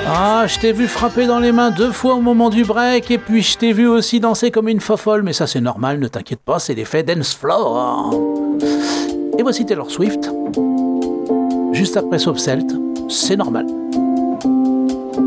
Ah, je t'ai vu frapper dans les mains 2 fois au moment du break, et puis je t'ai vu aussi danser comme une fofolle, mais ça c'est normal, ne t'inquiète pas, c'est l'effet dance floor. Et voici Taylor Swift, juste après Soap Celt, c'est normal.